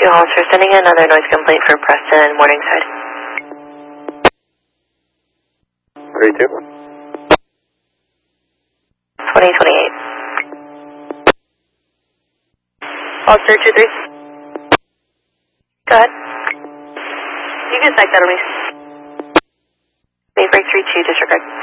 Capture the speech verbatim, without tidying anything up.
two Hollister, sending in another noise complaint for Preston Morningside. three two. twenty twenty-eight. Hollister two three. Go ahead. You can cite that on me. Mayberg three two, disregard.